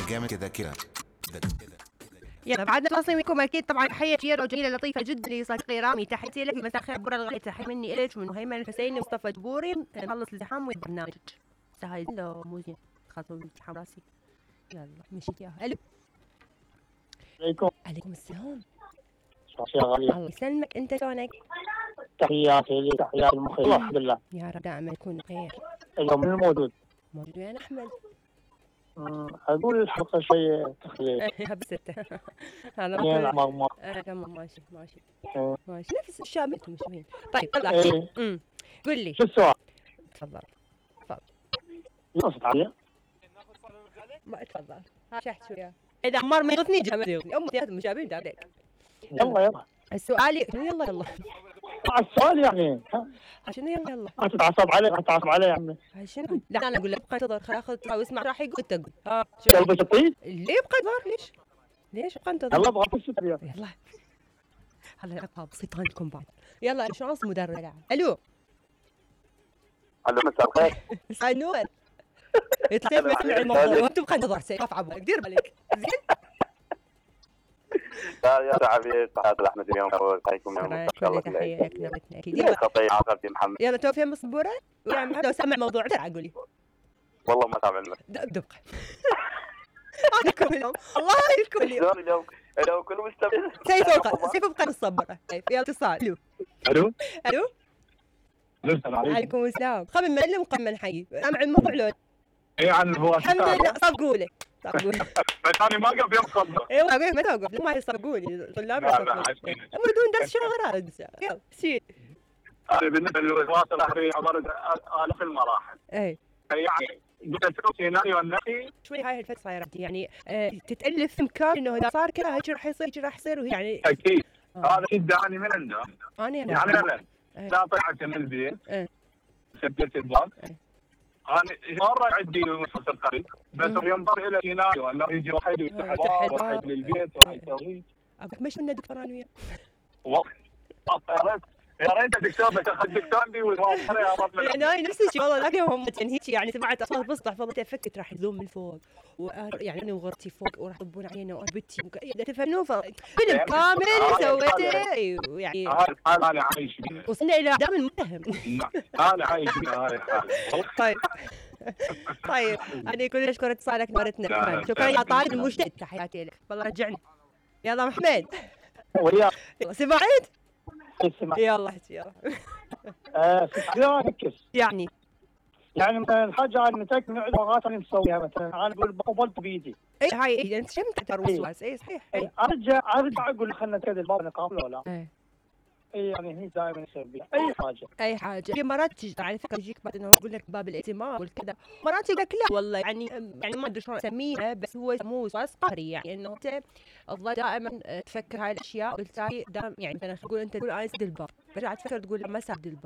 جامد كده كده. يلا بعدنا تواصل منكم اكيد. طبعا تحيه كبيره وجميله لطيفه جدا لصديقي رامي، تحياتي لك. مساء الخير برا الغالي، تحيه مني الك ومن هيمن الحسيني ومصطفى جبوري. نخلص الازدحام والبرنامج سهل لو مو زين خاطر الازدحام راسي. يلا مشيت ياها. الو عليكم. عليكم السلام. يا غالية الله يسلمك، انت شلونك؟ تحياتي لي تحياتي المخير الحمد لله. يا رب دائما يكون بخير. اليوم من الموجود موجود وين احمد؟ اقول الحلقه شيء تخليل هبسته هذا زين ما عمار تمام ماشي ماشي إيه. ماشي نفس الشام انتم مشوين. طيب يلا إيه. قول لي شو السؤال؟ تفضل نقصت عليه؟ ما تفضل شحت شويه. اذا عمار ما يغثني جامد يغثني امي مشابهين دابك. يلا السؤال يلا مع السؤال يعني شنو يلا ما تتعصب عليه يا عمي. شنو؟ لا انا اقول لك ابقى انتظر خل اخذ واسمع راح يقول تقول قلبك تطيب؟ اللي يبقى انتظر ليش ابقى انتظر؟ يلا ابغى الستر يلا هلا ابقى بسيط عندكم بعض. يلا شانس مدرب. الو مساء الخير. مساء النور. يطلع مسمع الموضوع وانت بقى انتظر سيف عبالك دير بالك زين. يا تعبي تحيات احمد اليوم وصحيكم كل تحيه لك نبتنا اكيد. خطي عاقبتي محمد. يلا تو فين مصبوره؟ يا محمد لو سمع موضوع ترى قولي والله ما سامع المسج. دبقه عليكم اليوم الله عليكم اليوم. اليوم كل مستمع. سيف ابقى مصبره. يلا اتصال. الو الو السلام عليكم. عليكم السلام. خمن معلم وخمن حي. سامع الموضوع لون؟ اي عن هو الحمد لله صفقولي ثاني ما قبل يوم صدق. ايوه اقول ما توقف ما يصفقوني طلاب يريدون درس شهر. يلا شيل. هذا بالنسبه للوسواس القهري عباره الاف المراحل. اي يعني قلت لكم سيناريو النفسي شوي هاي الفتره صايره يعني تتالف في مكان انه اذا صار كذا هيك راح يصير راح يصير يعني اكيد. هذا ادعاني من عنده انا يعني انا لا طلعت من البيت سديت الباب انا مره عندي وسواس القهري بس ينظر الى سيناريو انه يجي واحد ويفتح الباب واحد للبيت واحد يسوي ابغى مش من دكتور انا وياه يا ريت دكتور بس اخذ دكتور عندي والوالد يا رب. يعني هاي نفس الشيء والله ذاك يوم هيك يعني سمعت اصوات بسطح فضلت افكت راح يذوم من فوق يعني انا وغرتي فوق وراح يطبون علينا وبنتي تفنوا فيلم كامل سويته يعني هاي الحاله انا عايش فيها وصلنا الى اعدام المتهم. انا عايش فيها هاي الحاله. طيب انا كل اشكر اتصالك نورتنا. شكرا يا طارق المجتهد تحياتي لك والله رجعني. يلا محمد وياك سمعت؟ اسمع يلا احكي يلا. يعني مثلا الحاجه انا متاكد من مرات انا مسويها مثلا انا اقول بقبلت بايدي. اي هاي انت شو تعتبر وسواس؟ اي صحيح. ارجع اقول خلنا كذا الباب نقابله ولا اي يعني هي دائما يصير بي اي حاجه في مرات تجي على فكره يجيك بعد انه يقول لك باب الائتمان والكذا مرات يقول لك لا والله يعني ما ادري شلون اسميها بس هو يسموه وسواس قهري يعني انه انت تظل دائما تفكر هاي الاشياء وبالتالي دائما يعني مثلا تقول انت تقول انا سد الباب برجع تفكر تقول ما سد الباب